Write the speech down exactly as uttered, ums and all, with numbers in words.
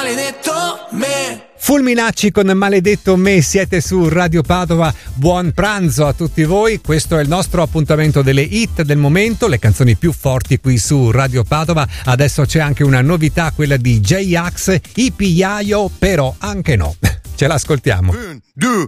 maledetto me. Fulminacci con Maledetto me, siete su Radio Padova, buon pranzo a tutti voi, questo è il nostro appuntamento delle hit del momento, le canzoni più forti qui su Radio Padova. Adesso c'è anche una novità, quella di J-Ax, Ipiaio, però anche no, ce l'ascoltiamo. Un, due,